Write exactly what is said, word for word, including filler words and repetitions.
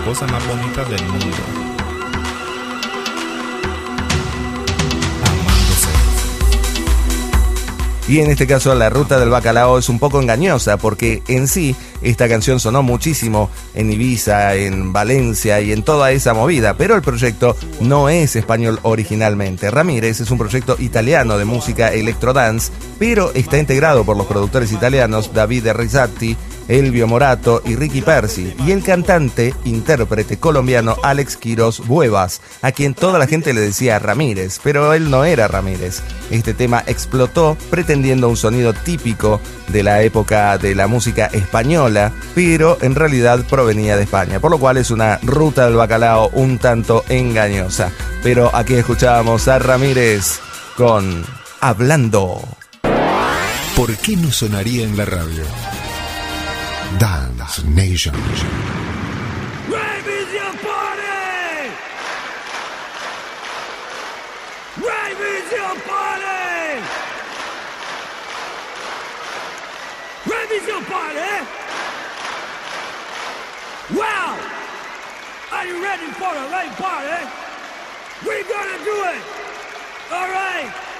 Cosa más bonita del mundo. Y en este caso la ruta del bacalao es un poco engañosa porque en sí esta canción sonó muchísimo en Ibiza, en Valencia y en toda esa movida, pero el proyecto no es español originalmente. Ramírez es un proyecto italiano de música electrodance, pero está integrado por los productores italianos David Rizzati, Elvio Morato y Ricky Percy, y el cantante, intérprete colombiano Alex Quiroz Buevas, a quien toda la gente le decía Ramírez, pero él no era Ramírez. Este tema explotó pretendiendo un sonido típico de la época de la música española, pero en realidad provenía de España, por lo cual es una ruta del bacalao un tanto engañosa. Pero aquí escuchábamos a Ramírez con Hablando. ¿Por qué no sonaría en la radio? Dance Nation. Rave is your party! Rave is your party! Rave is your party! Wow! Are you ready for a rave party? We're gonna do it! All right!